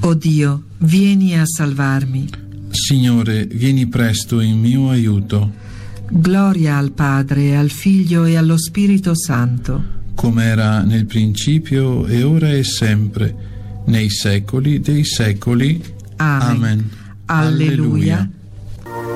O Dio, vieni a salvarmi. Signore, vieni presto in mio aiuto. Gloria al Padre, al Figlio e allo Spirito Santo, come era nel principio e ora e sempre, nei secoli dei secoli. Amen. Amen. Alleluia.